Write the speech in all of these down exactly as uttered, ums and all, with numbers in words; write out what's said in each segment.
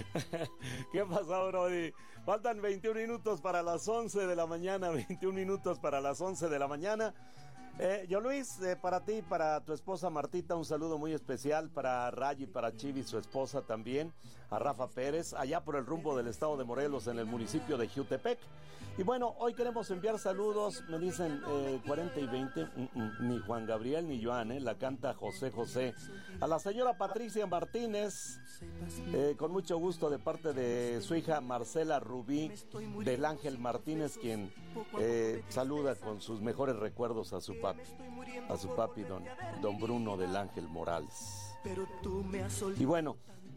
¿Qué pasó, Brody? Faltan veintiún minutos para las once de la mañana, veintiún minutos para las once de la mañana. Eh, yo Luis, eh, para ti, para tu esposa Martita, un saludo muy especial para Rayi, para Chivi, su esposa también, a Rafa Pérez, allá por el rumbo del estado de Morelos, en el municipio de Jiutepec. Y bueno, hoy queremos enviar saludos, me dicen eh, cuarenta y veinte, mm, mm, ni Juan Gabriel ni Joan, eh, la canta José José. A la señora Patricia Martínez, eh, con mucho gusto de parte de su hija Marcela Rubí, del Ángel Martínez, quien eh, saluda con sus mejores recuerdos a su padre. A su papi, don, don Bruno del Ángel Morales. Y bueno,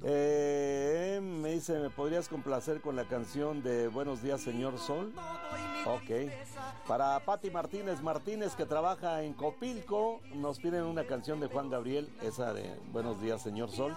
eh, me dice, ¿me podrías complacer con la canción de Buenos Días, Señor Sol? Ok. Para Pati Martínez Martínez, que trabaja en Copilco, nos piden una canción de Juan Gabriel, esa de Buenos Días, Señor Sol.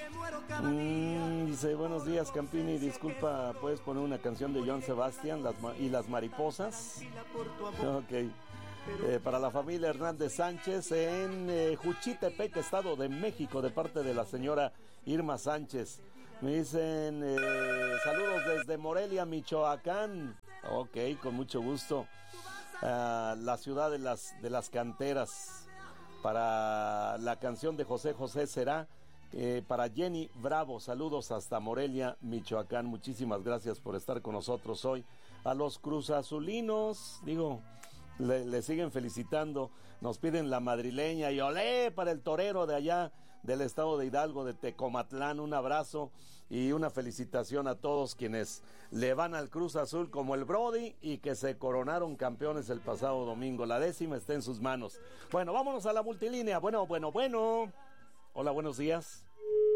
Mm, dice, buenos días, Campini, disculpa, ¿puedes poner una canción de Joan Sebastián las, y las mariposas? Ok. Eh, para la familia Hernández Sánchez en eh, Juchitepec, Estado de México, de parte de la señora Irma Sánchez. Me dicen eh, saludos desde Morelia, Michoacán. Ok, con mucho gusto. Uh, la ciudad de las, de las canteras. Para la canción de José José será eh, para Jenny Bravo. Saludos hasta Morelia, Michoacán. Muchísimas gracias por estar con nosotros hoy. A los cruzazulinos, digo... Le, le siguen felicitando, nos piden la madrileña y olé para el torero de allá del estado de Hidalgo, de Tecomatlán. Un abrazo y una felicitación a todos quienes le van al Cruz Azul como el Brody y que se coronaron campeones el pasado domingo. La décima está en sus manos. Bueno, vámonos a la multilínea. Bueno, bueno, bueno. Hola, buenos días.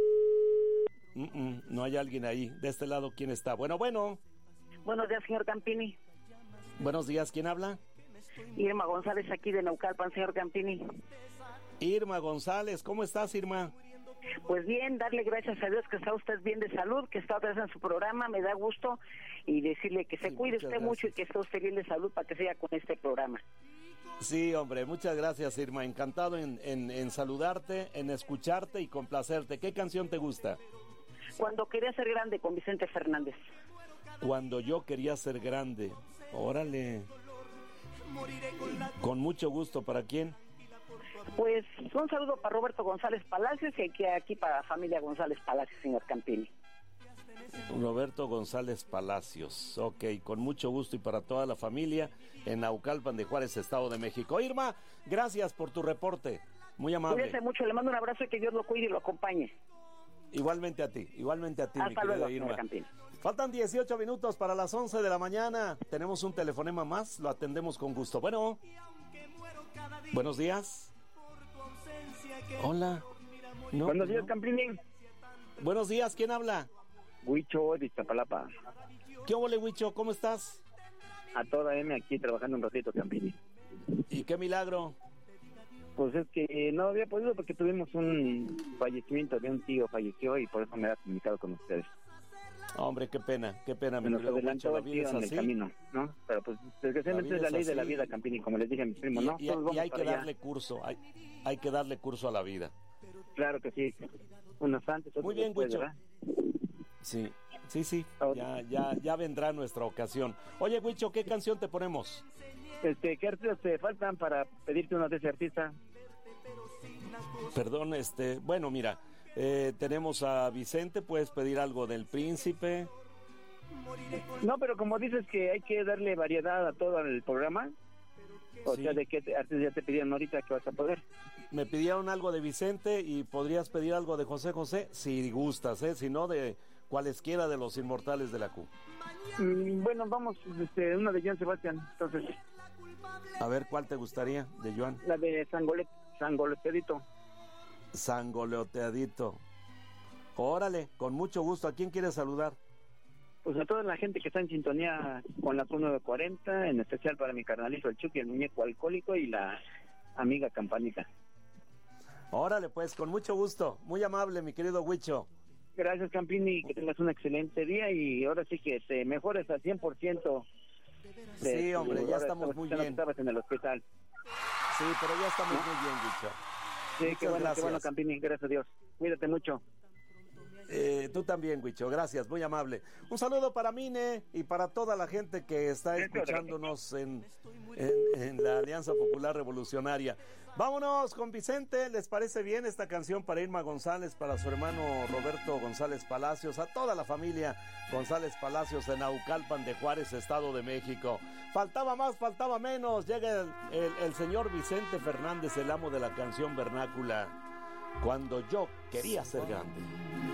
Mm-mm, no hay alguien ahí. De este lado, ¿quién está? Bueno, bueno. Buenos días, señor Campini. Buenos días, ¿quién habla? Irma González, aquí de Naucalpan, señor Campini. Irma González, ¿cómo estás, Irma? Pues bien, darle gracias a Dios que está usted bien de salud, que está otra vez en su programa, me da gusto, y decirle que se sí, cuide usted gracias. mucho y que esté usted bien de salud para que siga con este programa. Sí, hombre, muchas gracias, Irma, encantado en, en, en saludarte, en escucharte y complacerte. ¿Qué canción te gusta? Cuando quería ser grande, con Vicente Fernández. Cuando yo quería ser grande, órale... Con mucho gusto, ¿para quién? Pues un saludo para Roberto González Palacios y aquí, aquí para la familia González Palacios, señor Campini. Roberto González Palacios, ok, con mucho gusto y para toda la familia en Naucalpan de Juárez, Estado de México. Irma, gracias por tu reporte, muy amable. Cuídese mucho, le mando un abrazo y que Dios lo cuide y lo acompañe. Igualmente a ti, igualmente a ti, Hasta mi luego, querida Irma. Campini. Faltan dieciocho minutos para las once de la mañana. Tenemos un telefonema más, lo atendemos con gusto. Bueno, buenos días. Hola. No, buenos días, no. Campini. Buenos días, ¿quién habla? Huicho de Iztapalapa. ¿Qué óvole, Huicho? ¿Cómo estás? A toda M aquí trabajando un ratito, Campini. ¿Y qué milagro? Pues es que no había podido porque tuvimos un fallecimiento de un tío, falleció y por eso me he comunicado con ustedes. Hombre, qué pena, qué pena. Me nos adelantó el tío en el camino, ¿no? Pero pues desgraciadamente es la ley de la vida, Campini, como les dije a mis primos, ¿no? Y, y, y hay que darle allá. curso, hay, hay que darle curso a la vida. Claro que sí, unos antes, otros Muy bien, después, Huicho. ¿verdad? Sí, sí, sí, ya, ya, ya vendrá nuestra ocasión. Oye, Huicho, ¿qué canción te ponemos? Este, ¿qué artistas te faltan para pedirte uno de ese artista? Perdón, este, bueno, mira, eh, tenemos a Vicente, puedes pedir algo del Príncipe. No, pero como dices que hay que darle variedad a todo el programa, o sí. sea, ¿de qué artistas ya te pidieron ahorita que vas a poder? Me pidieron algo de Vicente y podrías pedir algo de José José, si gustas, ¿eh? Si no, de cualesquiera de los inmortales de la Q. Mm, bueno, vamos, este, una de Joan Sebastián, entonces. A ver, ¿cuál te gustaría de Joan? La de Sangolet, Sangoleteadito. Sangoleteadito. Órale, con mucho gusto. ¿A quién quieres saludar? Pues a toda la gente que está en sintonía con la Q nueve cuarenta, en especial para mi carnalito el Chucky, el muñeco alcohólico y la amiga Campanita. Órale, pues, con mucho gusto. Muy amable, mi querido Huicho. Gracias, Campini, que tengas un excelente día y ahora sí que te mejores al cien por ciento. De, sí, hombre, ya estamos muy bien. Estabas en el hospital. Sí, pero ya estamos ¿no? muy bien, Huicho. Sí, qué bueno, qué bueno, Campini, gracias a Dios. Cuídate mucho. Eh, tú también, Huicho, gracias, muy amable. Un saludo para Mine y para toda la gente que está escuchándonos en, en, en la Alianza Popular Revolucionaria. Vámonos con Vicente, ¿les parece bien esta canción para Irma González, para su hermano Roberto González Palacios, a toda la familia González Palacios en Naucalpan de Juárez, Estado de México? Faltaba más, faltaba menos, llega el, el, el señor Vicente Fernández, el amo de la canción vernácula, Cuando yo quería ser grande.